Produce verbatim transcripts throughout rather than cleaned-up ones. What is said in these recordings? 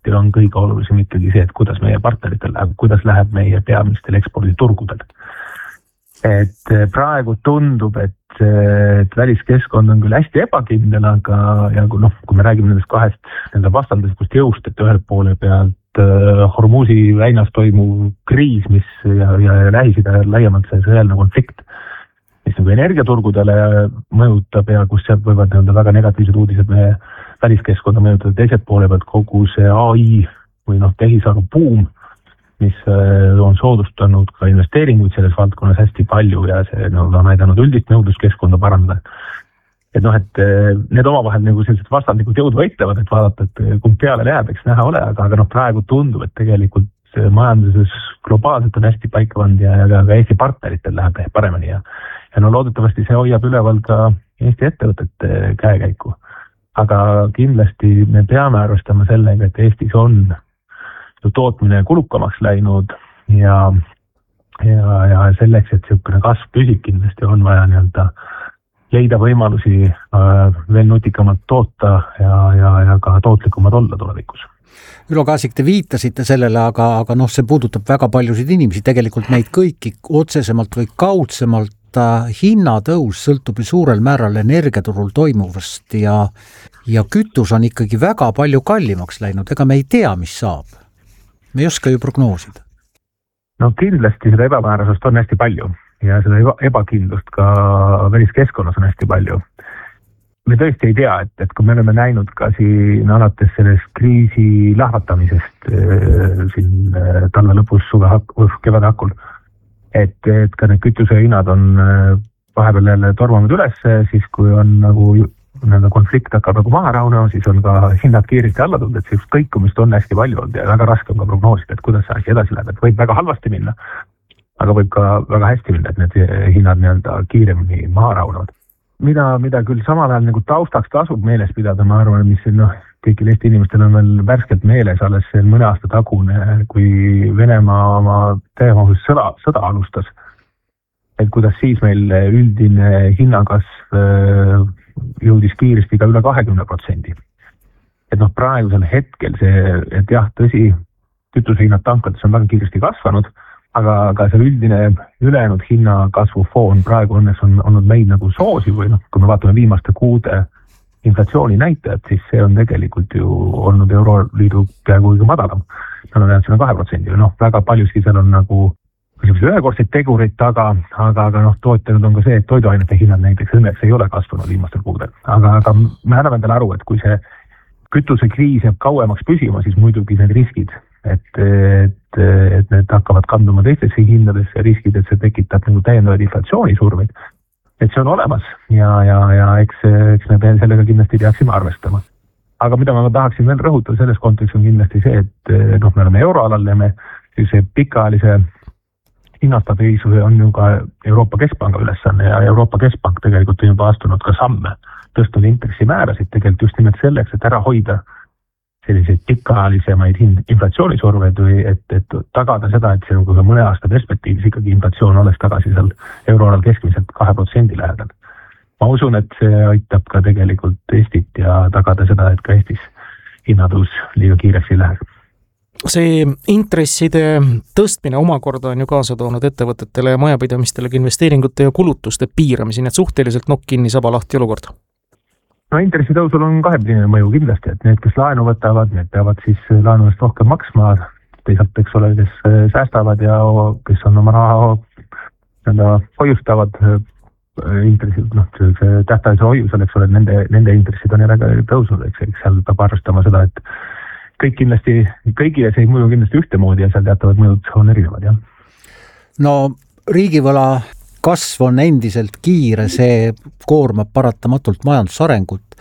hetkel on kõige olulisem ikkagi see, et kuidas meie partneritel läheb, kuidas läheb meie peamistel eksporditurgudel. Et praegu tundub, et, et väliskeskkond on küll hästi ebakindel, aga ja kui, noh, kui me räägime nendest kahest nende vastandlikust jõust, et ühelt poole pealt uh, Hormuzi väinas toimuv kriis, mis ja, ja, ja Lähis-Ida laiemalt see sõjaline konflikt, mis nagu energiaturgudele mõjutab ja kus sealt võivad nii-öelda väga negatiivsed uudised meie väliskeskkonda mõjutada, teiselt poole pealt kogu see A I või noh, tehisaru buum, mis on soodustanud ka investeeringuid selles valdkonnas hästi palju ja see no, on aidanud üldist nõudluskeskkonda parandada. Et noh, et need omavahel nagu sellised vastandlikud jõud võitlevad, et vaadata, et kumb peale läheb, eks näha ole, aga, aga noh, praegu tundub, et tegelikult majanduses globaalselt on hästi paika pandud ja, ja ka Eesti partneritel läheb paremini ja, ja no loodetavasti see hoiab üleval ka Eesti ettevõtete käekäiku. Aga kindlasti me peame arvestama sellega, et Eestis on tootmine kulukamaks läinud ja, ja, ja selleks, et selline kasv püsib, kindlasti on vaja nii-öelda leida võimalusi äh, veel nutikamalt toota ja, ja, ja ka tootlikumad olla tulevikus. Ülo Kaasik, te viitasite sellele, aga, aga noh, see puudutab väga paljusid inimesi, tegelikult neid kõiki otsesemalt või kaudsemalt. Hinnatõus sõltub ju suurel määral energiaturul toimuvast ja, ja kütus on ikkagi väga palju kallimaks läinud, ega me ei tea, mis saab. Me ei oska ju prognoosida. No kindlasti seda ebamäärasust on hästi palju ja seda eba, ebakindlust ka väliskeskkonnas on hästi palju. Me tõesti ei tea, et, et kui me oleme näinud ka siin alates sellest kriisi lahvatamisest äh, siin äh, talve lõpus, suve hak-, kevade hakul, et, et ka need kütuse hinnad on äh, vahepeal jälle tormanud üles, siis kui on nagu nende konflikt hakkab nagu maha rahunema, siis on ka hinnad kiiresti alla tulnud, et sellist kõikumist on hästi palju olnud ja väga raske on ka prognoosida, et kuidas see asi edasi läheb, et võib väga halvasti minna, aga võib ka väga hästi minna, et need hinnad nii-öelda kiiremini maha rahunevad. Mida, mida küll samal ajal nagu taustaks tasub meeles pidada, ma arvan, mis noh, kõigil Eesti inimestel on veel värskelt meeles alles see mõne aasta tagune, kui Venemaa oma täiemahus sõda, sõda alustas, et kuidas siis meil üldine hinnakasv jõudis kiiresti ka üle kahekümne protsendi. Et noh, praegusel hetkel see, et jah, tõsi, kütusehinnad tankades on väga kiiresti kasvanud, aga, aga see üldine ülejäänud hinnakasvu foon praegu õnneks on olnud meid nagu soosi või noh, kui me vaatame viimaste kuude inflatsiooni näitajad, siis see on tegelikult ju olnud Euroliidu peaaegu kõige madalam. Nad on jäänud sinna kahe protsendi või noh, väga paljuski seal on nagu ühekordseid tegureid taga, aga, aga noh, toetanud on ka see, et toiduainete hinnad näiteks õnneks ei ole kasvanud viimastel kuudel. Aga, aga me anname endale aru, et kui see kütusekriis jääb kauemaks püsima, siis muidugi need riskid, et, et, et need hakkavad kanduma teistesse hindadesse ja riskid, et see tekitab nagu täiendavaid inflatsioonisurmeid. Et see on olemas ja, ja, ja eks, eks me sellega kindlasti peaksime arvestama. Aga mida ma tahaksin veel rõhutada selles kontekstis on kindlasti see, et noh, me oleme euroalal ja me see pikaajalise hinnastabiilsuse on ju ka Euroopa Keskpanga ülesanne ja Euroopa Keskpank tegelikult on juba astunud ka samme, tõstnud intressimäärasid tegelikult just nimelt selleks, et ära hoida selliseid pikaajalisemaid inflatsioonisurveid või et, et tagada seda, et see on ka mõne aasta perspektiivis ikkagi inflatsioon oleks tagasi seal euroalal keskmiselt kahe protsendi lähedal. Ma usun, et see aitab ka tegelikult Eestit ja tagada seda, et ka Eestis hinnatõus liiga kiireks ei lähe. See intresside tõstmine omakorda on ju kaasa toonud ettevõtetele ja majapidamistele investeeringute ja kulutuste piiramise, nii et suhteliselt nokk kinni saba lahti olukord. No intressitõusul on kahepidine mõju kindlasti, et need, kes laenu võtavad, need peavad siis laenu eest rohkem maksma, teisalt eks ole, kes säästavad ja kes on oma raha hoiustavad intressid, noh, see tähtajalise hoiusel, eks ole, nende, nende intressid on jälle tõusnud, eks, eks seal peab arvestama seda, et kõik kindlasti, kõigile see ei mõju kindlasti ühtemoodi ja seal teatavad mõjud on erinevad, jah. No riigivõla kasv on endiselt kiire, see koormab paratamatult majandusarengut.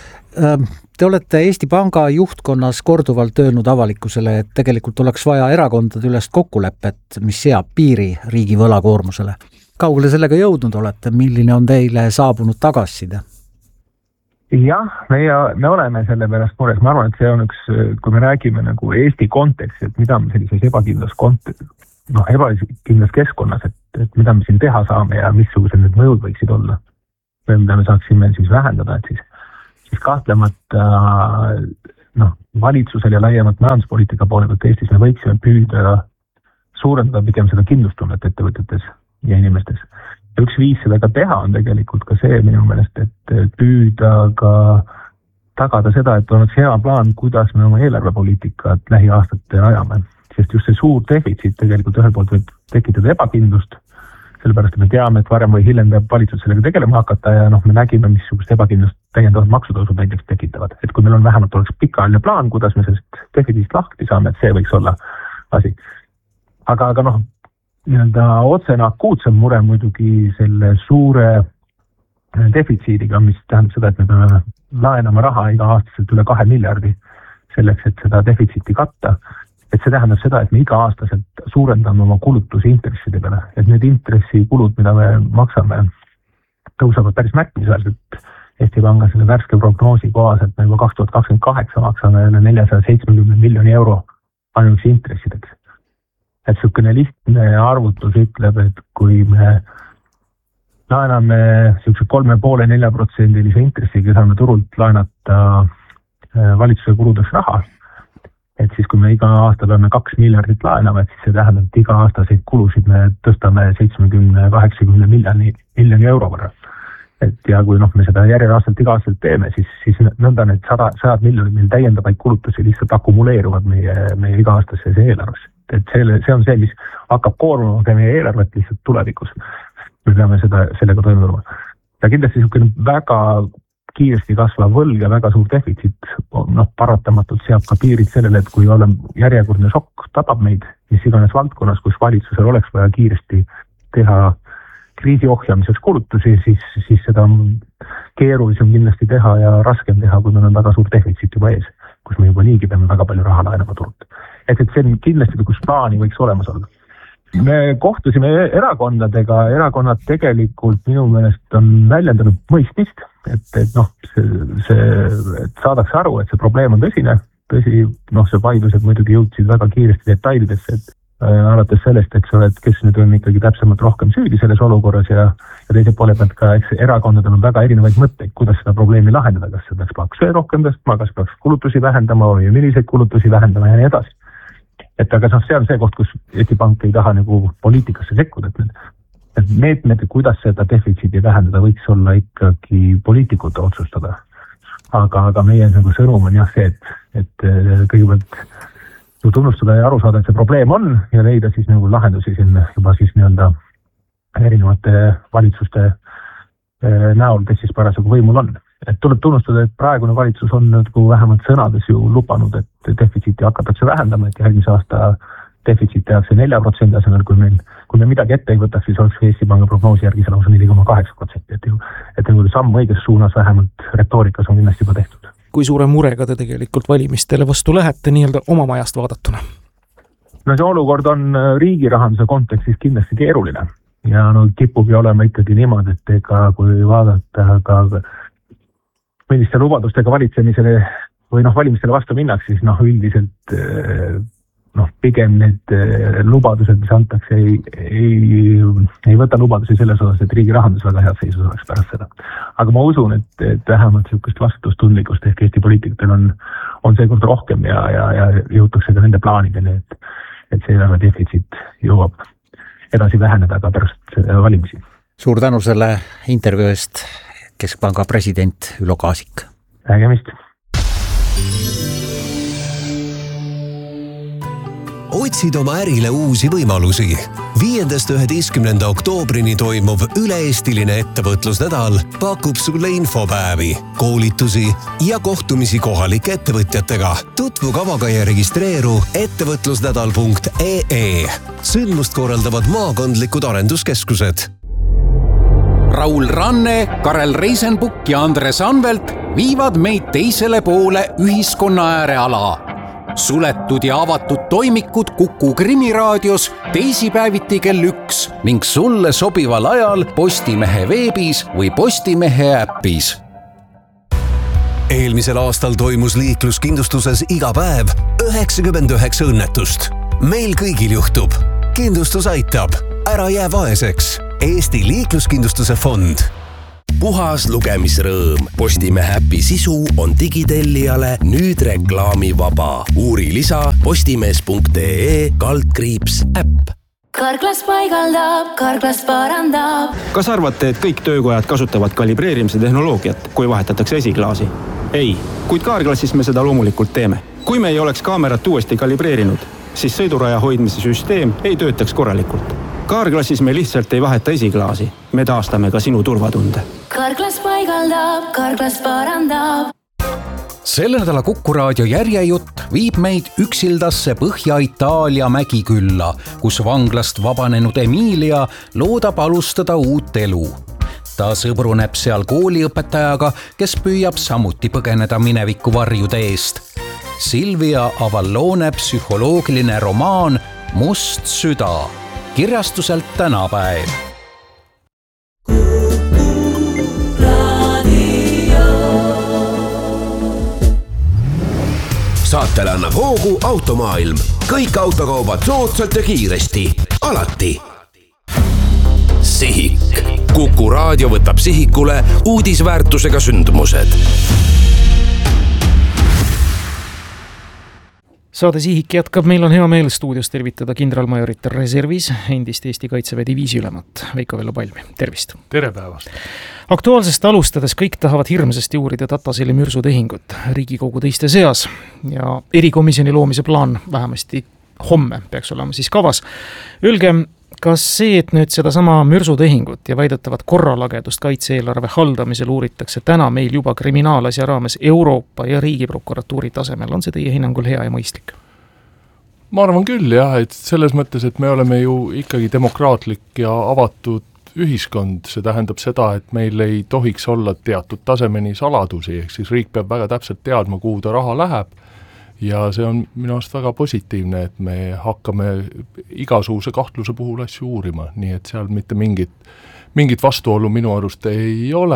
Te olete Eesti Panga juhtkonnas korduvalt öelnud avalikkusele, et tegelikult oleks vaja erakondade ülest kokkulepet, mis seab piiri riigi võlakoormusele. Kaugele sellega jõudnud olete? Milline on teile saabunud tagasiside? Jah, me, me oleme selle pärast mures. Ma arvan, et see on üks, kui me räägime nagu Eesti kontekstis, et mida me sellises ebakindlas kontekstis, noh, ebakindlas keskkonnas, et, et mida me siin teha saame ja missugused need mõjud võiksid olla, või mida me saaksime siis vähendada, et siis, siis kahtlemata noh, valitsusel ja laiemalt majanduspoliitika poole pealt Eestis me võiksime püüda suurendada pigem seda kindlustunnet ettevõtetes ja inimestes. Ja üks viis seda ka teha on tegelikult ka see minu meelest, et püüda ka tagada seda, et oleks hea plaan, kuidas me oma eelarvepoliitikat lähiaastatel ajame. Sest just see suur defitsiit tegelikult ühel poolt võib tekitada ebakindlust, sellepärast, et me teame, et varem või hiljem peab valitsus sellega tegelema hakata ja noh, me nägime, missugust ebakindlust täiendavad maksutõusud näiteks tekitavad. Et kui meil on vähemalt oleks pikaajaline plaan, kuidas me sellest defitsiitist lahti saame, et see võiks olla asi. Aga, aga noh, nii-öelda otsena akuutsem mure muidugi selle suure defitsiidiga, mis tähendab seda, et me peame laenama raha iga aastaselt üle kahe miljardi selleks, et seda defitsiiti katta. Et see tähendab seda, et me iga aastaselt suurendame oma kulutusi intresside peale. Et need intressikulud, mida me maksame, tõusavad päris märkimisväärselt. Eesti Panga selle värske prognoosi kohaselt me juba kaks tuhat kakskümmend kaheksa maksame üle neljasada seitsekümmend miljoni euro ainuüksi intressideks. Et sükene lihtne arvutus ütleb, et kui me laename sükse kolme poole nelja protsendilise intressiga, saame turult laenata valitsuse kuludeks raha, et siis kui me iga aasta peame kaks miljardit laenama, et siis see tähendab, et iga aastaseid kulusid me tõstame seitsmekümne kaheksakümne miljoni, miljoni euro võrra. Et ja kui noh, me seda järjeraastalt iga aastalt teeme, siis, siis nõnda need sada, sajad miljonid meil täiendavaid kulutusi lihtsalt akumuleeruvad meie, meie iga aastasse eelarvesse. Et see, see on see, mis hakkab koormama ka meie eelarvet lihtsalt tulevikus. Me peame seda, sellega toime tulema. Ja kindlasti niisugune väga kiiresti kasvav võlg ja väga suur defitsiit noh, paratamatult seab ka piirid sellele, et kui oleme järjekordne šokk tapab meid, mis iganes valdkonnas, kus valitsusel oleks vaja kiiresti teha kriisi ohjamiseks kulutusi, siis, siis seda on keerulisem kindlasti teha ja raskem teha, kui meil on väga suur defitsiit juba ees, kus me juba niigi peame väga palju raha laenama turult. Et, et see on kindlasti, kus plaani võiks olemas olla. Me kohtusime erakondadega, erakonnad tegelikult minu meelest on väljendanud mõistmist, et, et noh, see, see, et saadakse aru, et see probleem on tõsine, tõsi, noh, see vaidlused muidugi jõudsid väga kiiresti detailidesse, et äh, alates sellest, eks ole, et kes nüüd on ikkagi täpsemalt rohkem süüdi selles olukorras ja, ja teise poole pealt ka, eks erakondadel on väga erinevaid mõtteid, kuidas seda probleemi lahendada, kas see peaks makse rohkem tõstma, kas peaks kulutusi vähendama või milliseid kulutusi vähendama ja nii edasi. Et aga noh, see on see koht, kus Eesti Pank ei taha nagu poliitikasse sekkuda, et need, et meetmed, kuidas seda defitsiidi vähendada, võiks olla ikkagi poliitikute otsustada. Aga, aga meie nagu sõnum on jah see, et, et kõigepealt tunnustada ja aru saada, et see probleem on ja leida siis nagu lahendusi siin juba siis nii-öelda erinevate valitsuste näol, kes siis parasjagu võimul on. Et tuleb tunnustada, et praegune valitsus on nagu vähemalt sõnades ju lupanud, et defitsiiti hakatakse vähendama, et järgmise aasta defitsiit tehakse nelja protsendi asemel, kui meil, kui me midagi ette ei võtaks, siis oleks Eesti Panga prognoosi järgi seal neli koma kaheksa protsenti, et, et nagu samm õiges suunas vähemalt retoorikas on kindlasti juba tehtud. Kui suure murega te tegelikult valimistele vastu lähete nii-öelda oma majast vaadatuna? No see olukord on riigi rahanduse kontekstis kindlasti keeruline ja no kipugi olema ikkagi niimoodi, et ega kui vaadata ka milliste lubadustega valitsemisele või noh, valimistele vastu minnaks, siis noh, üldiselt noh, pigem need lubadused, mis antakse, ei, ei, ei võta lubadusi selles osas, et riigi rahandus väga head seisus oleks pärast seda. Aga ma usun, et, et vähemalt niisugust vastutustundlikkust ehk Eesti poliitikatel on, on seekord rohkem ja, ja, ja jõutakse ka nende plaanideni, et, et see eelarve defitsiit jõuab edasi väheneda ka pärast valimisi. Suur tänu selle intervjuu eest, Keskpanga president Ülo Kaasik. Nägemist. Otsid oma ärile uusi võimalusi. viiendast üheteistkümnenda oktoobrini toimuv üle-eestiline ettevõtlusnädal pakub sulle infopäevi, koolitusi ja kohtumisi kohalike ettevõtjatega. Tutvu kavaga ja registreeru ettevõtlusnädal punkt ee. Sündmust korraldavad maakondlikud arenduskeskused. Raul Ranne, Karel Reisenbuk ja Andres Anvelt viivad meid teisele poole ühiskonna ääreala. Suletud ja avatud toimikud Kuku Krimiraadios teisipäeviti kell üks ning sulle sobival ajal Postimehe veebis või Postimehe äppis. Eelmisel aastal toimus liikluskindlustuses iga päev üheksakümmend üheksa õnnetust. Meil kõigil juhtub. Kindlustus aitab. Ära jää vaeseks. Eesti liikluskindlustuse fond. puhas lugemisrõõm. Postimehe äpi sisu on digitellijale nüüd reklaamivaba. Uuri lisa postimees punkt ee kaldkriips äpp. Karklas paigaldab, Karklas parandab. Kas arvate, et kõik töökojad kasutavad kalibreerimise tehnoloogiat, kui vahetatakse esiklaasi? Ei, kuid Karklassis me seda loomulikult teeme. Kui me ei oleks kaamerat uuesti kalibreerinud, siis sõiduraja hoidmise süsteem ei töötaks korralikult. Karklassis me lihtsalt ei vaheta esiklaasi. Me taastame ka sinu turvatunde. Karklas paigaldab, Karklas parandab. Selle nädala Kuku raadio järjejutt viib meid üksildasse Põhja-Itaalia mägikülla, kus vanglast vabanenud Emilia loodab alustada uut elu. Ta sõbruneb seal kooliõpetajaga, kes püüab samuti põgeneda mineviku varjude eest. Silvia Avallone psühholoogiline romaan Must süda, kirjastuselt Tänapäev. Saatele annab hoogu Automaailm. Kõik autokaubad soodsalt ja kiiresti. Alati. Sihik. Kuku raadio võtab sihikule uudisväärtusega sündmused. Saade Sihik jätkab, meil on hea meel stuudios tervitada kindralmajorit reservis, endist Eesti Kaitseväe diviisi ülemat Veiko Vello Palmi. Tervist! Tere päevast! Aktuaalsest alustades kõik tahavad hirmsasti uurida Tataseli mürsutehingut Riigikogu teiste seas ja erikomisjoni loomise plaan vähemasti homme peaks olema siis kavas. Öelge, kas see, et nüüd seda sama mürsutehingut ja väidetavat korralagedust kaitse-eelarve haldamisel uuritakse täna meil juba kriminaalasja raames Euroopa ja riigiprokuratuuri tasemel, on see teie hinnangul hea ja mõistlik? Ma arvan küll jah, et selles mõttes, et me oleme ju ikkagi demokraatlik ja avatud ühiskond, see tähendab seda, et meil ei tohiks olla teatud tasemeni saladusi, ehk siis riik peab väga täpselt teadma, kuhu ta raha läheb ja see on minu arust väga positiivne, et me hakkame igasuguse kahtluse puhul asju uurima, nii et seal mitte mingit, mingit vastuolu minu arust ei ole.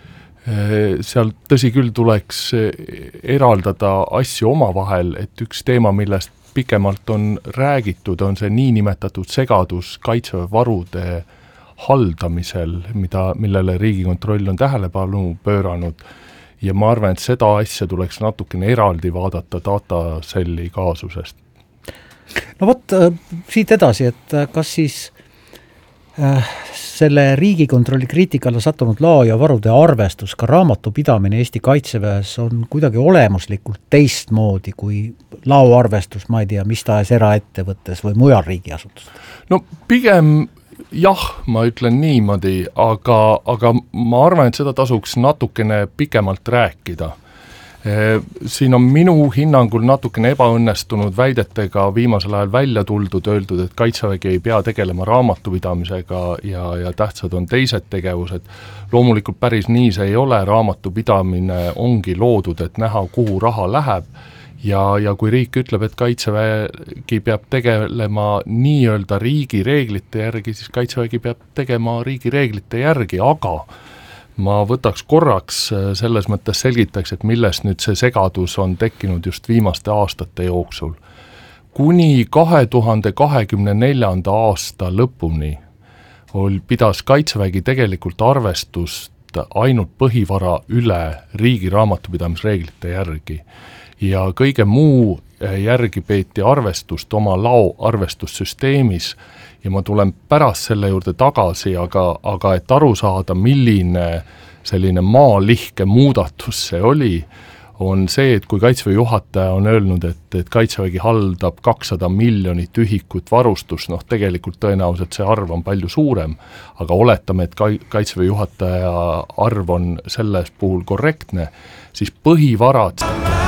Seal tõsi küll tuleks eraldada asju omavahel, et üks teema, millest pikemalt on räägitud, on see niinimetatud segadus kaitsevarude haldamisel, mida, millele Riigikontroll on tähelepanu pööranud ja ma arvan, et seda asja tuleks natukene eraldi vaadata Datacelli kaasusest. No vot, siit edasi, et kas siis äh, selle Riigikontrolli kriitikale sattunud lao ja varude arvestus, ka raamatupidamine Eesti Kaitseväes on kuidagi olemuslikult teistmoodi kui lao arvestus, ma ei tea, mis tahes eraettevõttes või mujal riigiasutus? No pigem jah, ma ütlen niimoodi, aga, aga ma arvan, et seda tasuks natukene pikemalt rääkida. Siin on minu hinnangul natukene ebaõnnestunud väidetega viimasel ajal välja tuldud, öeldud, et Kaitsevägi ei pea tegelema raamatupidamisega ja, ja tähtsad on teised tegevused. Loomulikult päris nii see ei ole, raamatupidamine ongi loodud, et näha, kuhu raha läheb. Ja, ja kui riik ütleb, et Kaitsevägi peab tegelema nii-öelda riigi reeglite järgi, siis Kaitsevägi peab tegema riigi reeglite järgi, aga ma võtaks korraks selles mõttes selgitaks, et millest nüüd see segadus on tekkinud just viimaste aastate jooksul. Kuni kahe tuhande kahekümne neljanda aasta lõpuni pidas Kaitsevägi tegelikult arvestust ainult põhivara üle riigi raamatupidamisreeglite järgi. Ja kõige muu järgi peeti arvestust oma lao arvestussüsteemis ja ma tulen pärast selle juurde tagasi, aga, aga et aru saada, milline selline maalihke muudatus see oli, on see, et kui Kaitseväe juhataja on öelnud, et, et Kaitsevägi haldab kakssada miljonit ühikut varustus, noh tegelikult tõenäoliselt see arv on palju suurem, aga oletame, et Kaitseväe juhataja arv on selles puhul korrektne, siis põhivarad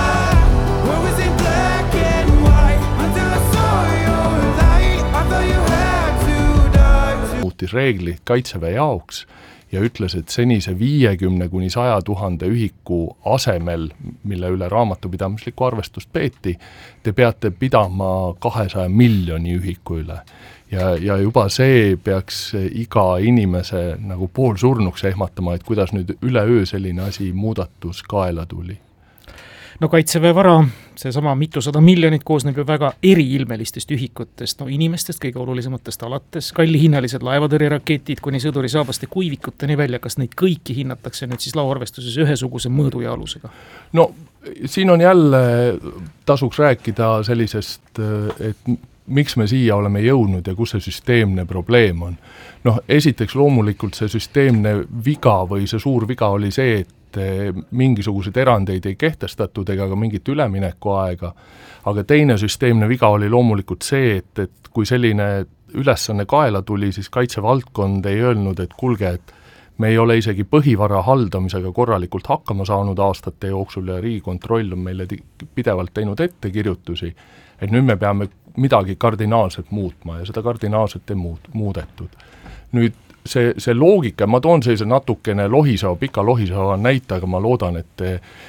reeglid Kaitseväe jaoks ja ütles, et senise viiekümne kuni saja tuhande ühiku asemel, mille üle raamatupidamislikku arvestust peeti, te peate pidama kahesaja miljoni ühiku üle. Ja, ja juba see peaks iga inimese nagu poolsurnuks ehmatama, et kuidas nüüd üleöö selline asi muudatus kaela tuli. No Kaitseväe vara seesama mitusada miljonit koosneb ju väga eriilmelistest ühikutest, no inimestest kõige olulisematest alates, kallihinnalised laevatõrjeraketid kuni sõdurisaabaste kuivikuteni välja, kas neid kõiki hinnatakse nüüd siis lauarvestuses ühesuguse mõõdu ja alusega? No siin on jälle, tasuks rääkida sellisest, et miks me siia oleme jõudnud ja kus see süsteemne probleem on. Noh, esiteks loomulikult see süsteemne viga või see suur viga oli see, et mingisugused erandeid ei kehtestatud ega ka mingit ülemineku aega, aga teine süsteemne viga oli loomulikult see, et, et kui selline ülesanne kaela tuli, siis kaitsevaldkond ei öelnud, et kulge, et me ei ole isegi põhivara haldamisega korralikult hakkama saanud aastate jooksul ja Riigikontroll on meile pidevalt teinud ettekirjutusi, et nüüd me peame midagi kardinaalselt muutma ja seda kardinaalselt ei muud, muudetud. Nüüd see, see loogika, ma toon sellise natukene lohiseva, pika lohiseva näite, aga ma loodan, et,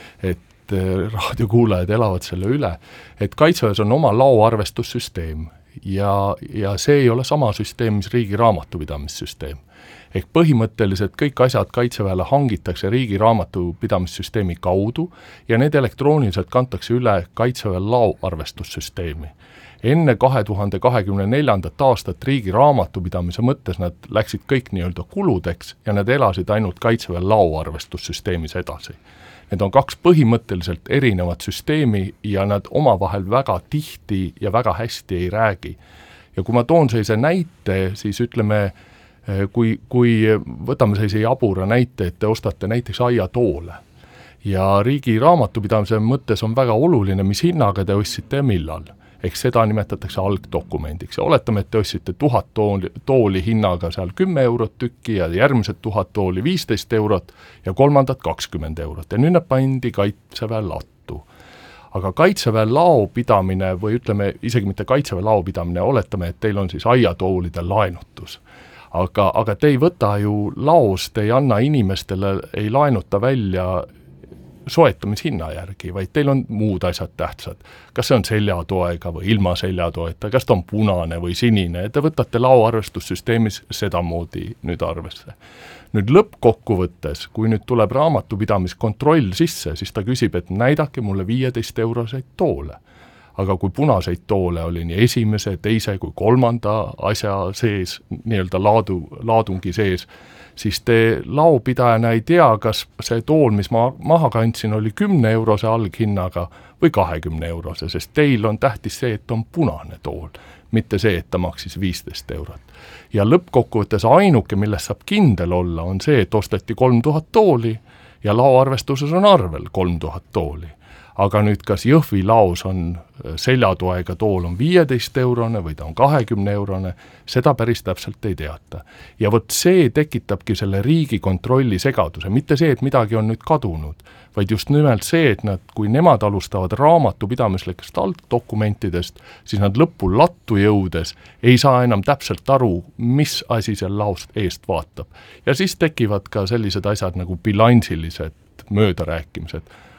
et raadiokuulajad elavad selle üle, et Kaitseväes on oma laoarvestussüsteem ja, ja see ei ole sama süsteem, mis riigi raamatupidamissüsteem. Ehk põhimõtteliselt kõik asjad Kaitseväele hangitakse riigi raamatupidamissüsteemi kaudu ja need elektrooniliselt kantakse üle Kaitseväe laoarvestussüsteemi. Enne kahe tuhande kahekümne neljandat aastat riigi raamatupidamise mõttes nad läksid kõik nii-öelda kuludeks ja nad elasid ainult Kaitseväe laoarvestussüsteemis edasi. Need on kaks põhimõtteliselt erinevat süsteemi ja nad omavahel väga tihti ja väga hästi ei räägi. Ja kui ma toon sellise näite, siis ütleme, kui, kui võtame sellise jabura näite, et te ostate näiteks aiatoole ja riigi raamatupidamise mõttes on väga oluline, mis hinnaga te ostsite ja millal. Ehk seda nimetatakse algdokumendiks ja oletame, et te ostsite tuhat tooli, tooli hinnaga seal kümme eurot tükki ja järgmised tuhat tooli viisteist eurot ja kolmandat kakskümmend eurot ja nüüd nad pandi Kaitseväe lattu. Aga Kaitseväe laopidamine või ütleme isegi mitte Kaitseväe laopidamine, oletame, et teil on siis aiatoolide laenutus. Aga, aga te ei võta ju laost, ei anna inimestele, ei laenuta välja soetamishinna järgi, vaid teil on muud asjad tähtsad. Kas see on seljatoega või ilma seljatoeta, kas ta on punane või sinine, te võtate laoarvestussüsteemis sedamoodi nüüd arvesse. Nüüd lõppkokkuvõttes, kui nüüd tuleb raamatupidamiskontroll sisse, siis ta küsib, et näidake mulle viieteist euroseid toole. Aga kui punaseid toole oli nii esimese, teise kui kolmanda asja sees, nii-öelda laadu, laadungi sees, siis te laopidajana ei tea, kas see tool, mis ma maha kandsin, oli kümne eurose alghinnaga või kahekümne eurose, sest teil on tähtis see, et on punane tool, mitte see, et ta maksis viisteist eurot. Ja lõppkokkuvõttes ainuke, millest saab kindel olla, on see, et osteti kolm tuhat tooli ja laoarvestuses on arvel kolm tuhat tooli. Aga nüüd kas Jõhvi laos on seljatoega tool on viieteist eurone või ta on kahekümne eurone, seda päris täpselt ei teata. Ja vot see tekitabki selle Riigikontrolli segaduse, mitte see, et midagi on nüüd kadunud, vaid just nimelt see, et nad, kui nemad alustavad raamatupidamislikest altdokumentidest, siis nad lõppu lattu jõudes ei saa enam täpselt aru, mis asi seal laost eest vaatab. Ja siis tekivad ka sellised asjad nagu bilansilised möödarääkimised.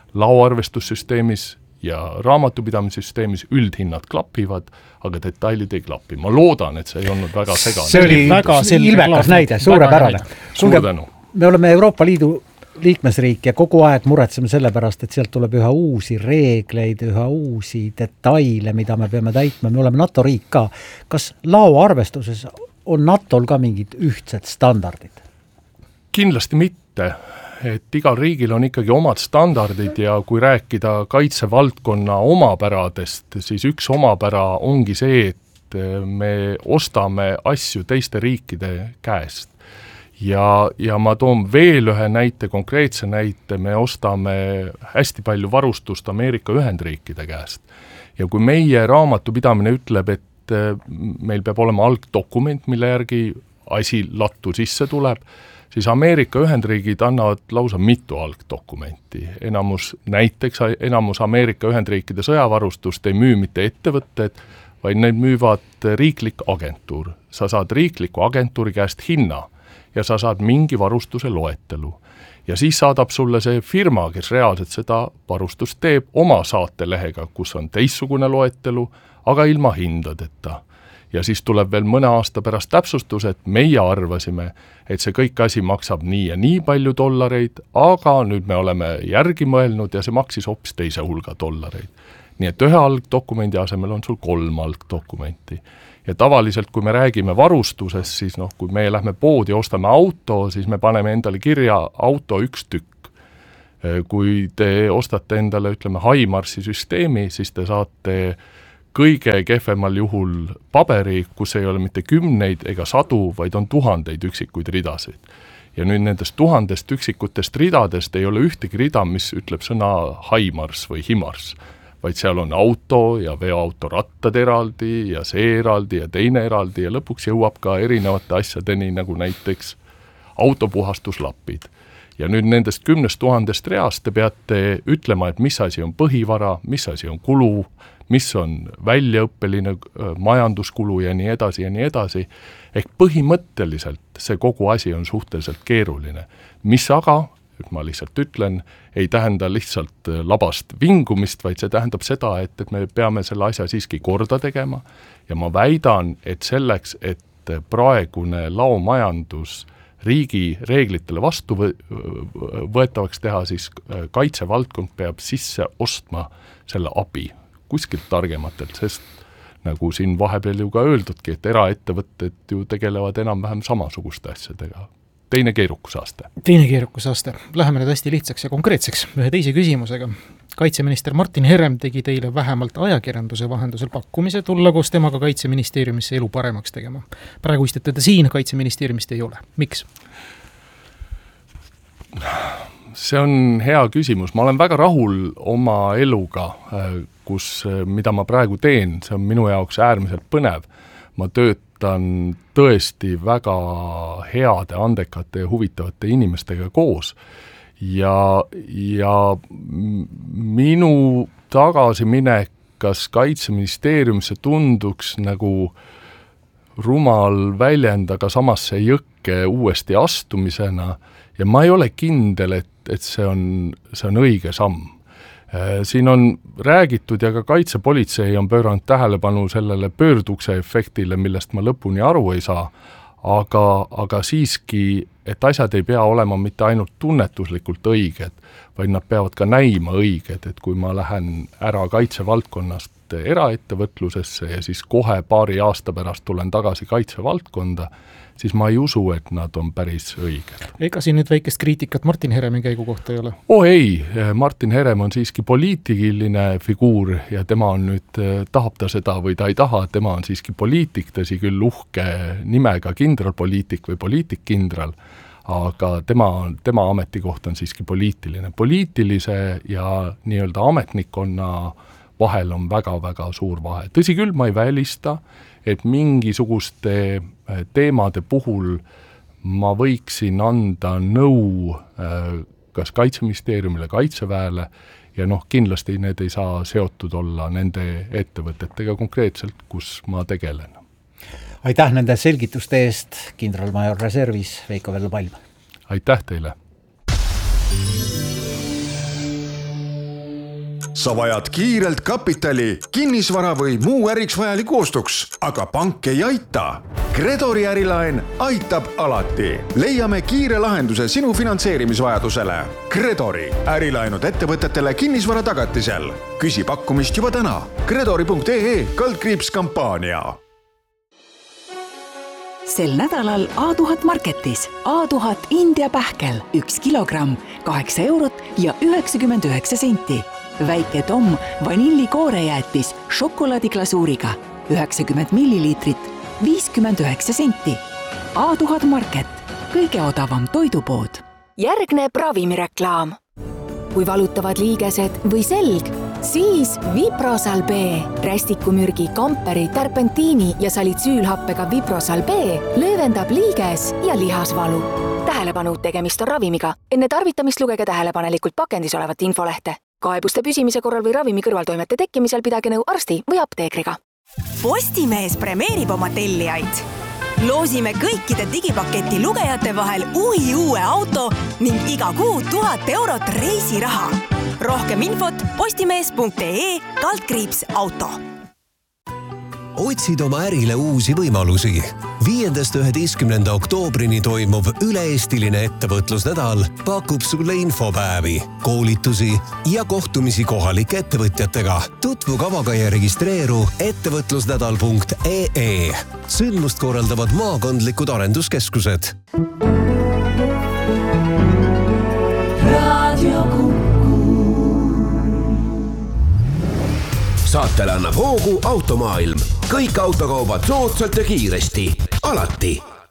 Laoarvestussüsteemis ja raamatupidamissüsteemis üldhinnad klapivad, aga detailid ei klapi. Ma loodan, et see ei olnud väga segane. See oli väga ilmekas näide, suurepärane. Suur tänu. Me oleme Euroopa Liidu liikmesriik ja kogu aeg muretseme selle pärast, et sealt tuleb üha uusi reegleid, üha uusi detaile, mida me peame täitma. Me oleme NATO riik ka. Kas laoarvestuses on NATOl ka mingid ühtsed standardid? Kindlasti mitte. Et igal riigil on ikkagi omad standardid ja kui rääkida kaitsevaldkonna omapäradest, siis üks omapära ongi see, et me ostame asju teiste riikide käest. Ja, ja ma toon veel ühe näite, konkreetse näite, me ostame hästi palju varustust Ameerika Ühendriikide käest. Ja kui meie raamatupidamine ütleb, et meil peab olema algdokument, mille järgi asi lattu sisse tuleb, siis Ameerika Ühendriigid annavad lausa mitu algdokumenti. Enamus, näiteks enamus Ameerika Ühendriikide sõjavarustust ei müü mitte ettevõtted, vaid need müüvad riiklik agentuur. Sa saad riikliku agentuuri käest hinna ja sa saad mingi varustuse loetelu. Ja siis saadab sulle see firma, kes reaalselt seda varustust teeb oma saatelehega, kus on teissugune loetelu, aga ilma hindadeta. Ja siis tuleb veel mõne aasta pärast täpsustus, et meie arvasime, et see kõik asi maksab nii ja nii palju dollareid, aga nüüd me oleme järgi mõelnud ja see maksis hoopis teise hulga dollareid. nii et ühe algdokumendi asemel on sul kolm algdokumenti. Ja tavaliselt, kui me räägime varustusest, siis noh, kui me lähme poodi ja ostame auto, siis me paneme endale kirja auto üks tükk. Kui te ostate endale, ütleme, HIMARS-i süsteemi, siis te saate kõige kehvemal juhul paberi, kus ei ole mitte kümneid ega sadu, vaid on tuhandeid üksikuid ridasid. Ja nüüd nendest tuhandest üksikutest ridadest ei ole ühtegi rida, mis ütleb sõna HIMARS või HIMARS, vaid seal on auto ja veoauto rattad eraldi ja see eraldi ja teine eraldi ja lõpuks jõuab ka erinevate asjadeni, nagu näiteks autopuhastuslapid. Ja nüüd nendest kümnest tuhandest reast te peate ütlema, et mis asi on põhivara, mis asi on kulu, mis on väljaõppeline majanduskulu ja nii edasi ja nii edasi. Ehk põhimõtteliselt see kogu asi on suhteliselt keeruline. Mis aga, ma lihtsalt ütlen, ei tähenda lihtsalt labast vingumist, vaid see tähendab seda, et, et me peame selle asja siiski korda tegema. Ja ma väidan, et selleks, et praegune laomajandus riigi reeglitele vastu võetavaks teha, siis kaitsevaldkond peab sisse ostma selle abi kuskilt targematelt, sest nagu siin vahepeal ju ka öeldudki, et eraettevõtted ju tegelevad enam-vähem samasuguste asjadega. Teine keerukusaste. Teine keerukusaste. Läheme nüüd hästi lihtsaks ja konkreetseks ühe teise küsimusega. Kaitseminister Martin Herem tegi teile vähemalt ajakirjanduse vahendusel pakkumise tulla koos temaga Kaitseministeeriumisse elu paremaks tegema. Praegu istute te siin, Kaitseministeeriumist ei ole. Miks? See on hea küsimus. Ma olen väga rahul oma eluga, kus, mida ma praegu teen. See on minu jaoks äärmiselt põnev. Ma töötan tõesti väga heade, andekate ja huvitavate inimestega koos. Ja, ja minu tagasiminek, kas Kaitseministeeriumisse tunduks nagu rumal väljend, aga samas see jõkke uuesti astumisena ja ma ei ole kindel, et, et see on, see on õige samm. Siin on räägitud ja ka kaitsepolitsei on pööranud tähelepanu sellele pöördukse efektile, millest ma lõpuni aru ei saa, aga, aga siiski, et asjad ei pea olema mitte ainult tunnetuslikult õiged, vaid nad peavad ka näima õiged, et kui ma lähen ära kaitsevaldkonnast eraettevõtlusesse ja siis kohe paari aasta pärast tulen tagasi kaitsevaldkonda, siis ma ei usu, et nad on päris õiged. Ega siin nüüd väikest kriitikat Martin Heremi käigu kohta ei ole? Oh ei, Martin Herem on siiski poliitiline figuur ja tema on nüüd, tahab ta seda või ta ei taha, tema on siiski poliitik, tõsi küll uhke nimega kindralpoliitik või poliitikkindral, aga tema, tema ametikoht on siiski poliitiline. Poliitilise ja nii-öelda ametnikkonna vahel on väga-väga suur vahe. Tõsi küll, ma ei välista, et mingisuguste teemade puhul ma võiksin anda nõu kas Kaitseministeeriumile, Kaitseväele ja noh, kindlasti need ei saa seotud olla nende ettevõtetega konkreetselt, kus ma tegelen. Aitäh nende selgituste eest, kindralmajor reservis Veiko Vello-Palm. Aitäh teile! Sa vajad kiirelt kapitali, kinnisvara või muu äriks vajaliku ostuks, aga pank ei aita. Gredori ärilaen aitab alati. Leiame kiire lahenduse sinu finantseerimisvajadusele. Gredori ärilaenud ettevõtetele kinnisvara tagatisel. Küsi pakkumist juba täna. Gredori punkt ee kaldkriips kampaania. Sel nädalal A tuhat Marketis A tuhat India pähkel üks kilogramm, kaheksa eurot ja üheksakümmend üheksa senti. Väike Tom vanillikooreäätis šokolaadiklasuuriga üheksakümmend milliliitrit, viiskümmend üheksa senti. A tuhat Market, kõige odavam toidupood. Järgneb ravimireklaam. Kui valutavad liigesed või selg, siis Viprosal B, rästikumürgi, kamperi, terpentiini ja salitsüülhappega Viprosal B löövendab liiges ja lihasvalu. Tähelepanu, tegemist on ravimiga. Enne tarvitamist lugege tähelepanelikult pakendis olevat infolehte. Kaebuste püsimise korral või ravimi kõrvaltoimete tekkimisel pidage nõu arsti või apteekriga. Postimees premeerib oma tellijaid. Loosime kõikide digipaketi lugejate vahel uhi uue auto ning iga kuu tuhat eurot reisiraha. Rohkem infot postimees punkt ee kaldkriips auto. otsid oma ärile uusi võimalusi. viiendast üheteistkümnenda oktoobrini toimuv üle-eestiline ettevõtlusnädal pakub sulle infopäevi, koolitusi ja kohtumisi kohalike ettevõtjatega. Tutvu kavaga ja registreeru ettevõtlusnädal punkt ee. Sündmust korraldavad maakondlikud arenduskeskused. Saatele annab hoogu Automaailm. Kõik autokaubad soodsalt ja kiiresti. Alati.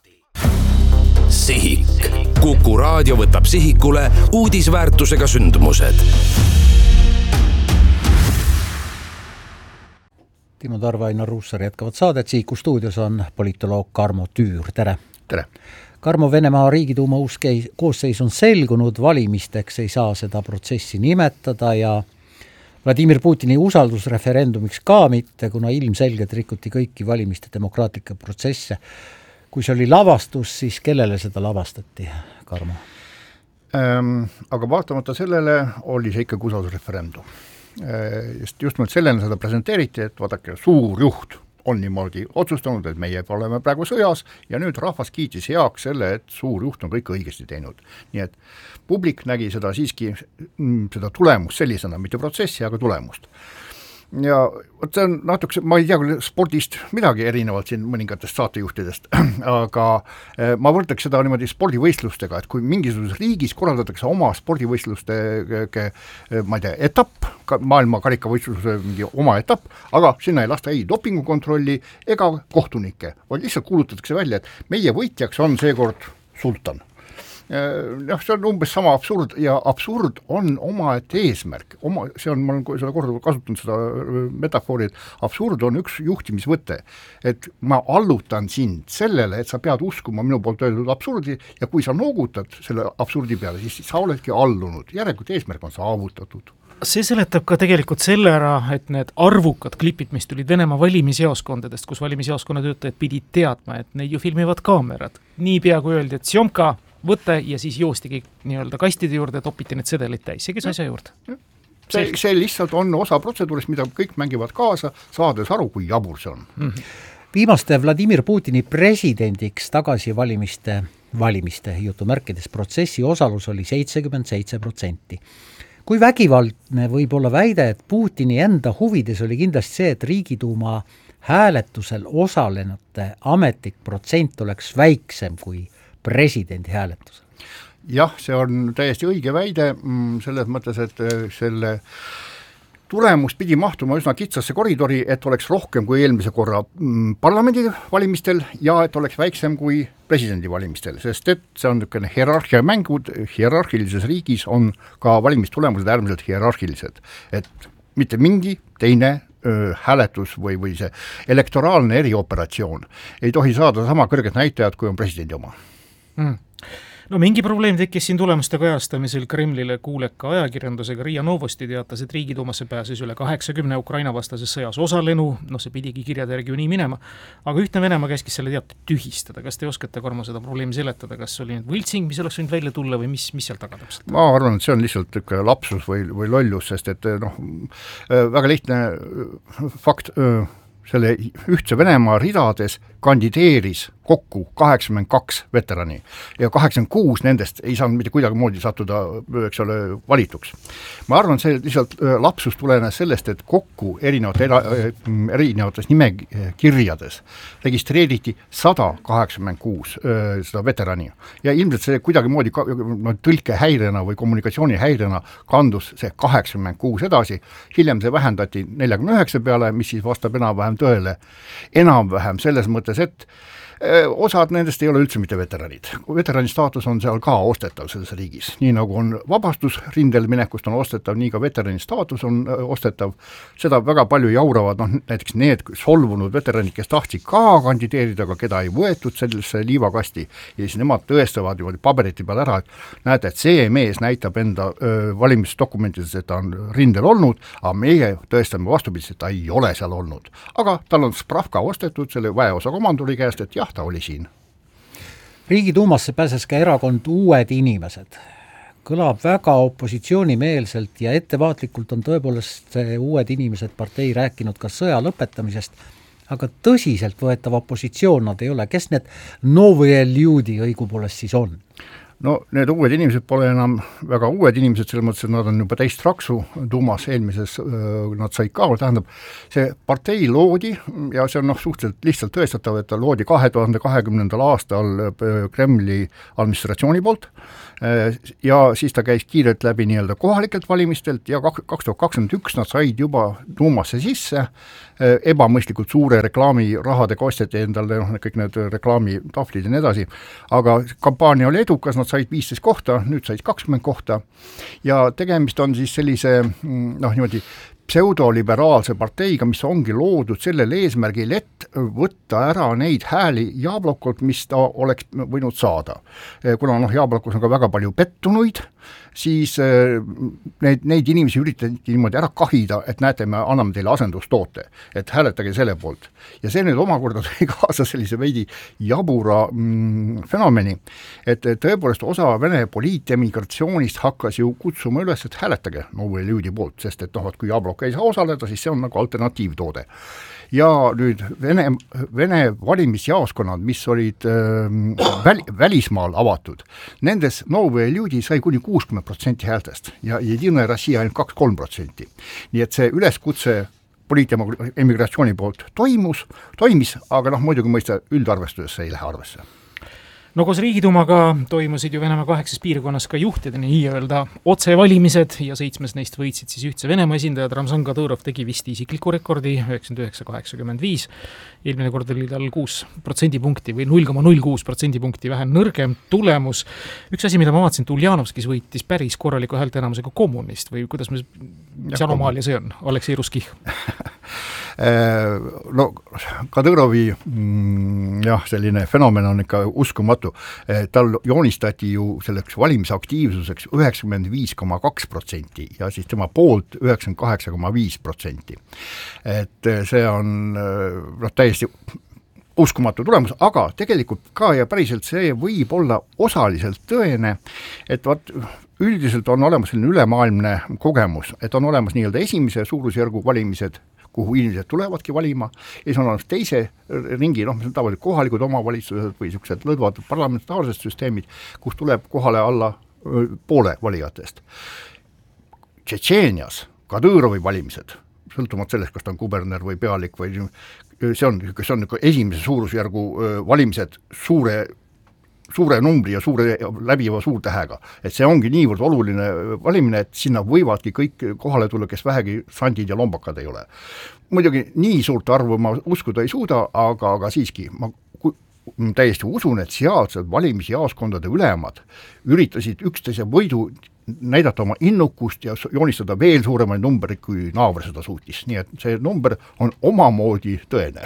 Sihik. Kuku raadio võtab sihikule uudisväärtusega sündmused. Timo Tarva, Ainar Ruussaar jätkavad saadet. Sihiku stuudios on politoloog Karmo Tüür. Tere! Tere! Karmo, Venemaa Riigiduuma uus koosseis on selgunud, valimisteks ei saa seda protsessi nimetada ja Vladimir Putini usaldusreferendumiks ka mitte, kuna ilmselgelt rikuti kõiki valimiste demokraatlikke protsesse. Kui see oli lavastus, siis kellele seda lavastati, Karmo? Ähm, aga vaatamata sellele oli see ikkagi usaldusreferendum. Just, just mõt sellena seda presenteeriti, et vaadake, suur juht on niimoodi otsustanud, et meie oleme praegu sõjas ja nüüd rahvas kiitis heaks selle, et suur juht on kõik õigesti teinud. Nii et publik nägi seda siiski, seda tulemust sellisena, mitte protsessi, aga tulemust. Ja see on natuke, ma ei tea küll spordist midagi erinevalt siin mõningatest saatejuhtidest, aga ma võrdleks seda niimoodi spordivõistlustega, et kui mingisuguses riigis korraldatakse oma spordivõistluste ma ei tea, etapp, maailma karikavõistluse mingi oma etapp, aga sinna ei lasta ei dopingukontrolli ega kohtunikke, vaid lihtsalt kuulutatakse välja, et meie võitjaks on seekord sultan. Noh, see on umbes sama absurd ja absurd on omaette eesmärk. Oma, see on, ma olen seda korduvalt kasutanud seda metafoori, et absurd on üks juhtimisvõte, et ma allutan sind sellele, et sa pead uskuma minu poolt öeldud absurdi ja kui sa noogutad selle absurdi peale, siis sa oledki allunud. Järelikult eesmärk on saavutatud. See seletab ka tegelikult selle ära, et need arvukad klipid, mis tulid Venemaa valimisjaoskondadest, kus valimisjaoskonna töötajad pidid teadma, et neid ju filmivad kaamerad. Nii pea kui öeldi, et Sjomka võte ja siis joostigi nii-öelda kastide juurde, topiti need sedelid täis. See kes asja juurde? See, see lihtsalt on osa protseduurist, mida kõik mängivad kaasa, saades aru, kui jabur see on. Mm-hmm. Viimaste Vladimir Putini presidendiks tagasi valimiste, valimiste jutumärkides protsessi osalus oli seitsekümmend seitse protsenti. Kui vägivaldne võib olla väide, et Putini enda huvides oli kindlasti see, et Riigiduuma hääletusel osalenute ametlik protsent oleks väiksem kui presidendi hääletusel. Jah, see on täiesti õige väide, selles mõttes, et selle tulemus pidi mahtuma üsna kitsasse koridori, et oleks rohkem kui eelmise korra parlamendi valimistel ja et oleks väiksem kui presidendi valimistel, sest et see on niisugune hierarhia mängud, hierarhilises riigis on ka valimistulemused äärmiselt hierarhilised, et mitte mingi teine hääletus või, või see elektoraalne erioperatsioon ei tohi saada sama kõrget näitajad, kui on presidendi oma. Mm. No mingi probleem tekkis siin tulemuste kajastamisel Kremlile kuuleka ajakirjandusega. Riia Novosti teatas, et Riigiduumasse pääses üle kaheksakümne Ukraina vastases sõjas osalenu, no see pidigi kirjade järgi ju nii minema, aga ühtne Venemaa käskis selle teate tühistada. Kas te oskate, Karmo, seda probleemi seletada, kas oli nüüd võltsing, mis oleks võinud välja tulla või mis, mis seal taga täpselt? Ma arvan, et see on lihtsalt lapsus või, või lollus, sest et noh, väga lihtne fakt, selle ühtse Venemaa ridades kandideeris kokku kaheksakümmend kaks veterani ja kaheksakümmend kuus nendest ei saanud mitte kuidagi moodi sattuda, eks ole, valituks. Ma arvan, see lihtsalt lapsus tulenes sellest, et kokku erinevate, erinevates nimekirjades registreeriti sada kaheksakümmend kuus seda veterani ja ilmselt see kuidagi moodi tõlkehäirena või kommunikatsioonihäirena kandus see kaheksakümmend kuus edasi, hiljem see vähendati neljakümne üheksa peale, mis siis vastab enam-vähem tõele, enam-vähem selles mõttes, et osad nendest ei ole üldse mitte veteranid. Veterani staatus on seal ka ostetav selles riigis. Nii nagu on vabastusrindel minekust on ostetav, nii ka veterani staatus on ostetav. Seda väga palju jauravad, noh, näiteks need solvunud veteranid, kes tahtsid ka kandideerida, aga keda ei võetud sellesse liivakasti. Ja siis nemad tõestavad ju paberiti peal ära, et näete, et see mees näitab enda öö, valimisdokumentides, et ta on rindel olnud, aga meie tõestame vastupidis, et ta ei ole seal olnud. Aga tal on spravka ostetud selle väeosa komanduri käest, et jah, ta oli siin. Riigiduumasse pääses ka erakond Uued Inimesed. Kõlab väga opositsioonimeelselt ja ettevaatlikult on tõepoolest Uued Inimesed partei rääkinud ka sõja lõpetamisest, aga tõsiselt võetav opositsioon nad ei ole. Kes need Novõje Ljudi õigupoolest siis on? No need uued inimesed pole enam väga uued inimesed, selles mõttes, et nad on juba teist raksu Dumas, eelmises nad said ka, tähendab, see partei loodi ja see on noh, suhteliselt lihtsalt tõestatav, et ta loodi kahe tuhande kahekümnendal aastal Kremli administratsiooni poolt ja siis ta käis kiirelt läbi nii-öelda kohalikelt valimistelt ja kaks tuhat kakskümmend üks nad said juba Dumasse sisse, ebamõistlikult suure reklaamirahadega osteti endale noh, kõik need reklaamitahvlid ja nii edasi, aga kampaania oli edukas, nad said viisteist kohta, nüüd said kakskümmend kohta ja tegemist on siis sellise noh, niimoodi pseudoliberaalse parteiga, mis ongi loodud sellel eesmärgil, et võtta ära neid hääli Jablokolt, mis ta oleks võinud saada. Kuna noh, Jablokos on ka väga palju pettunuid, siis neid, neid inimesi üritati niimoodi ära kahida, et näete, me anname teile asendustoote, et hääletage selle poolt. Ja see nüüd omakorda tõi kaasa sellise veidi jabura mm, fenomeni, et tõepoolest osa Vene poliitemigratsioonist hakkas ju kutsuma üles, et hääletage Novõje Ljudi poolt, sest et noh, kui Jablok ei saa osaleda, siis see on nagu alternatiivtoode. Ja nüüd Vene, Vene valimisjaoskonnad, mis olid äh, väl, välismaal avatud, nendes Novõje Ljudi sai kuni kuuskümmend protsenti häältest ja Jedina Rossija ainult kaks kolm protsenti. Nii et see üleskutse poliitemigratsiooni poolt toimus, toimis, aga noh, muidugi mõista üldarvestuses see ei lähe arvesse. No koos Riigidumaga toimusid ju Venemaa kaheksas piirkonnas ka juhtide nii-öelda otsevalimised ja seitsmes neist võitsid siis ühtse Venemaa esindajad. Ramzan Kadõrov tegi vist isikliku rekordi üheksakümmend üheksa kaheksakümmend viis. Eelmine kord oli tal kuus protsendipunkti või null koma null kuus protsendipunkti vähem nõrgem tulemus. Üks asi, mida ma vaatasin, et Uljanovskis võitis päris korraliku häälteenamusega kommunist või kuidas me, mis anomaalia see on? Aleksei Ruskih. No Kadõrovi mm, jah, selline fenomen on ikka uskumatu. Tal joonistati ju selleks valimisaktiivsuseks üheksakümmend viis koma kaks protsenti ja siis tema poolt üheksakümmend kaheksa koma viis protsenti. Et see on no, täiesti uskumatu tulemus, aga tegelikult ka ja päriselt see võib olla osaliselt tõene, et vaat üldiselt on olemas selline ülemaailmne kogemus, et on olemas nii-öelda esimese suurusjärgu valimised, kuhu inimesed tulevadki valima, ja siis on olemas teise ringi, noh, mis on tavaliselt kohalikud omavalitsused või niisugused lõdvad parlamentaarsed süsteemid, kus tuleb kohale alla poole valijatest. Tšetšeenias Kadõrovi valimised, sõltumata sellest, kas ta on kuberner või pealik või see on, see on esimese suurusjärgu valimised suure suure numbri ja suure läbiva suurtähega. Et see ongi niivõrd oluline valimine, et sinna võivadki kõik kohale tulla, kes vähegi sandid ja lombakad ei ole. Muidugi nii suurt arvu ma uskuda ei suuda, aga, aga siiski ma täiesti usun, et sealsed valimisjaoskondade ülemad üritasid üksteise võidu näidata oma innukust ja joonistada veel suuremaid numbreid, kui naaber seda suutis. Nii et see number on omamoodi tõene.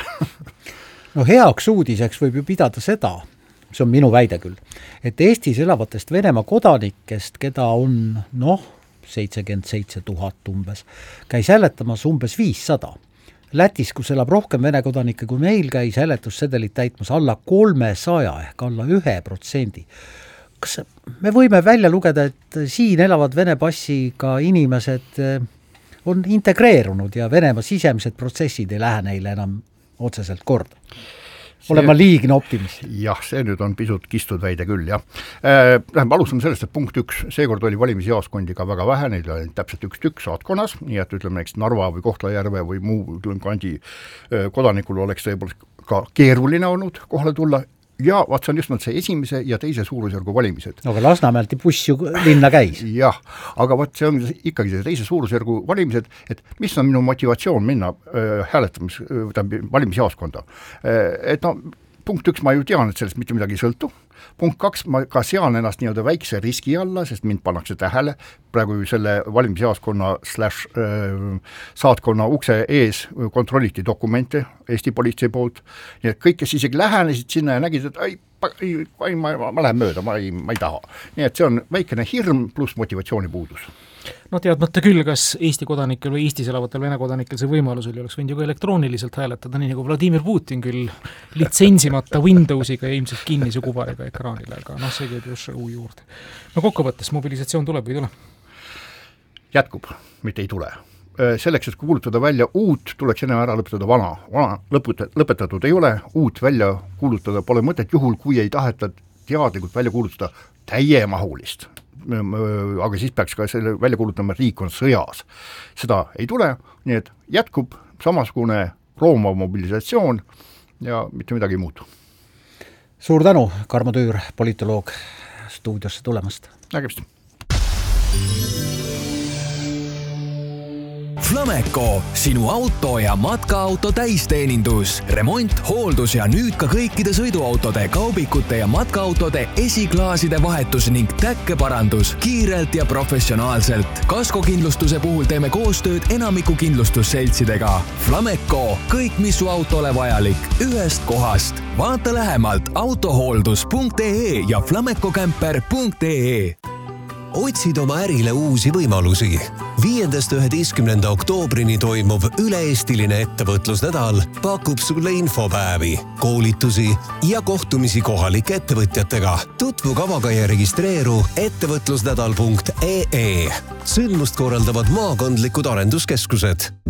No heaks uudiseks võib ju pidada seda, see on minu väide küll, et Eestis elavatest Venemaa kodanikest, keda on noh, seitsekümmend seitse tuhat umbes, käis hääletamas umbes viissada. Lätis, kus elab rohkem Vene kodanikke kui meil, käis hääletussedelit täitmas alla kolmesaja ehk alla ühe protsendi. Kas me võime välja lugeda, et siin elavad Vene passiga inimesed on integreerunud ja Venemaa sisemised protsessid ei lähe neile enam otseselt korda? Olema liigne optimist. Jah, see nüüd on pisut kistud väide küll, jah. Äh, alustame sellest, et punkt üks, seekord oli valimisjaoskondi ka väga vähe, neil oli täpselt üks tükk saatkonnas, nii et ütleme näiteks Narva või Kohtla-Järve või muu kandi kodanikul oleks tõepoolest ka keeruline olnud kohale tulla, ja vaat see on just see esimese ja teise suurusjärgu valimised. Aga Lasnamäelt buss ju linna käis. Jah, aga vaat see on ikkagi see teise suurusjärgu valimised, et mis on minu motivatsioon minna äh, hääletamis, äh, valimisjaoskonda. Äh, et no, punkt üks, ma ju tean, et sellest mitte midagi ei sõltu. Punkt kaks, ma ka sean ennast nii-öelda väikse riski alla, sest mind pannakse tähele praegu selle valimisjaoskonna slash äh, saatkonna ukse ees kontrolliti dokumente Eesti politsei poolt, nii et kõik, kes isegi lähenesid sinna ja nägid, et ei, ei, ei ma, ma lähen mööda, ma ei, ma ei taha. Nii et see on väikene hirm pluss motivatsiooni puudus. No teadmata küll, kas Eesti kodanikel või Eestis elavatel Vene kodanikel see võimalus oli, oleks võinud ju ka elektrooniliselt hääletada, nii nagu Vladimir Putin küll litsentsimata Windowsiga ja ilmselt kinnise kuvariga ekraanile, aga noh, see käib just uu juurde. No kokkuvõttes mobilisatsioon tuleb või ei tule? Jätkub, mitte ei tule. selleks, et kuulutada välja uut, tuleks enne ära lõpetada vana. Vana lõput- lõpetatud ei ole, uut välja kuulutada pole mõtet juhul, kui ei taheta teadlikult välja kuulutada täiemahulist. Aga siis peaks ka selle välja kuulutama, et riik on sõjas. Seda ei tule, nii et jätkub samasugune Rooma mobilisatsioon ja mitte midagi ei muutu. Suur tänu, Karmo Tüür, politoloog, stuudiosse tulemast. Nägemist. Flameco, sinu auto ja matkaauto täisteenindus, remont, hooldus ja nüüd ka kõikide sõiduautode, kaubikute ja matkaautode esiklaaside vahetus ning täkkeparandus kiirelt ja professionaalselt. Kaskokindlustuse puhul teeme koostööd enamiku kindlustusseltsidega. Flameco, kõik mis su autole vajalik, ühest kohast. Vaata lähemalt autohooldus punkt ee ja flamecocamper punkt ee. Otsid oma ärile uusi võimalusi. Viiendast üheteistkümnenda oktoobrini toimuv üle-eestiline ettevõtlusnädal pakub sulle infopäevi, koolitusi ja kohtumisi kohalike ettevõtjatega. Tutvu kavaga ja registreeru ettevõtlusnädal punkt ee. Sündmust korraldavad maakondlikud arenduskeskused.